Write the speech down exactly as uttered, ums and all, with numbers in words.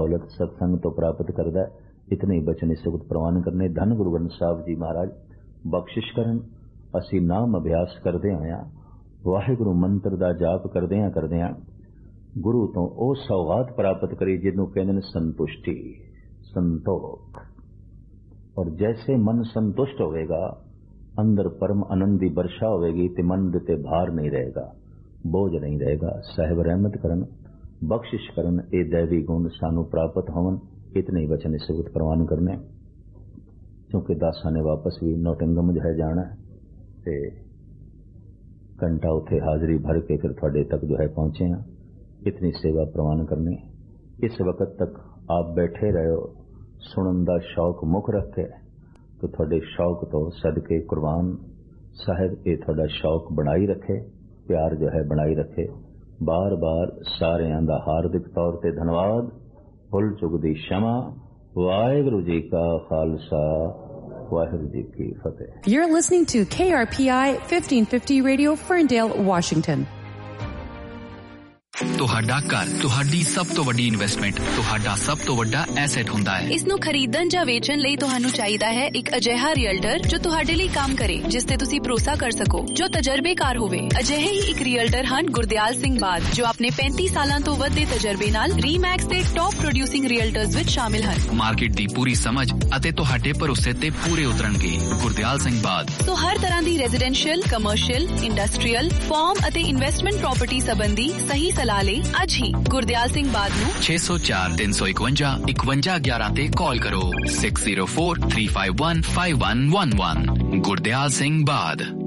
दौलत सत्संग तो प्राप्त करदा इतने ही बचन सुगत प्रवान करने। धन गुरु ग्रंथ साहब जी महाराज बख्शिश करन। असी नाम अभ्यास करदे आया वाहिगुरु मंत्र दा जाप करदे करदे गुरु तो ओ सौगात प्राप्त करी जिन्हों कहते हैं संतुष्टि संतोख। और जैसे मन संतुष्ट होएगा अंदर परम आनंद की वर्षा होएगी ते मन दे भार नहीं रहेगा, बोझ नहीं रहेगा। साहिब रहमत करन बख्शिश करन ए दैवी गुण सानू प्राप्त होवन। इतने ही वचन सुगत प्रवान करने क्योंकि दासा ने वापस भी नोटिंगम जो है जाना ते घंटा उथे हाजरी भर के फिर थोड़े तक जो है पहुंचे हैं। इतनी सेवा प्रवान करनी। इस वक्त तक आप बैठे रहे हो सुनन दा शौक मुख रखे तो थोड़े शौक तो सदके कुर्बान साहिब ये थोड़ा शौक बनाई रखे, प्यार जो है बनाई रखे। बार बार सारियां दा हार्दिक तौर ते धन्यवाद। भुल चुक दी क्षमा। वाहिगुरु जी का खालसा वाहिगुरु जी की फतेह। You're listening to K R P I fifteen fifty Radio Ferndale, Washington. ਤੁਹਾਡਾ ਘਰ ਤੁਹਾਡੀ ਸਭ ਤੋਂ ਵੱਡੀ ਇਨਵੈਸਟਮੈਂਟ, ਤੁਹਾਡਾ ਸਭ ਤੋਂ ਵੱਡਾ ਐਸੈਟ ਹੁੰਦਾ ਹੈ। ਇਸ ਨੂੰ ਖਰੀਦਣ ਜਾਂ ਵੇਚਣ ਲਈ ਤੁਹਾਨੂੰ ਚਾਹੀਦਾ ਹੈ ਇੱਕ ਅਜਿਹਾ ਰੀਅਲਟਰ ਜੋ ਤੁਹਾਡੇ ਲਈ ਕੰਮ ਕਰੇ, ਜਿਸ ਤੇ ਤੁਸੀਂ ਭਰੋਸਾ ਕਰ ਸਕੋ, ਜੋ ਤਜਰਬੇਕਾਰ ਹੋਵੇ। ਅਜਿਹੇ ਹੀ ਇੱਕ ਰੀਅਲਟਰ ਹਨ ਗੁਰਦਿਆਲ ਸਿੰਘ ਬਾਦ, ਜੋ ਆਪਣੇ ਪੈਂਤੀ ਸਾਲਾਂ ਤੋਂ ਵੱਧ ਦੇ ਤਜਰਬੇ ਨਾਲ ਰੀਮੈਕਸ ਦੇ ਟੌਪ ਪ੍ਰੋਡਿਊਸਿੰਗ ਰੀਅਲਟਰਸ ਵਿੱਚ ਸ਼ਾਮਿਲ ਹਨ। ਮਾਰਕੀਟ ਦੀ ਪੂਰੀ ਸਮਝ ਅਤੇ ਤੁਹਾਡੇ ਭਰੋਸੇ ਤੇ ਪੂਰੇ ਉਤਰਨਗੇ। ਗੁਰਦਿਆਲ ਸਿੰਘ ਬਾਦ ਸੋ ਹਰ ਤਰ੍ਹਾਂ ਦੀ ਰੈਜ਼ੀਡੈਂਸ਼ੀਅਲ, ਕਮਰਸ਼ੀਅਲ, ਇੰਡਸਟਰੀਅਲ, ਫਾਰਮ ਅਤੇ ਇਨਵੈਸਟਮੈਂਟ ਪ੍ਰਾਪਰਟੀ ਸੰਬੰਧੀ ਸਹੀ ਸਲਾਹ ਲਈ ਅੱਜ ਹੀ ਗੁਰਦਿਆਲ ਸਿੰਘ ਬਾਦ ਨੂੰ ਛੇ ਸੌ ਚਾਰ ਤਿੰਨ ਸੌ ਇਕਵੰਜਾ ਇਕਵੰਜਾ ਗਿਆਰਾਂ ਤੇ ਕਾਲ ਕਰੋ। Six zero four three five one five one one one. Gurdial Singh ਬਾਦ।